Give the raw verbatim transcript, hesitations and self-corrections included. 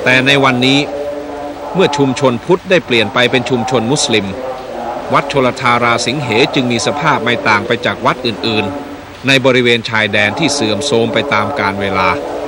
แต่ในวันนี้เมื่อชุมชนพุทธได้เปลี่ยนไปเป็นชุมชนมุสลิมวัดชลทาราสิงเหจึงมีสภาพไม่ต่างไปจากวัดอื่นๆในบริเวณชายแดนที่เสื่อมโทรมไปตามกาลเวลา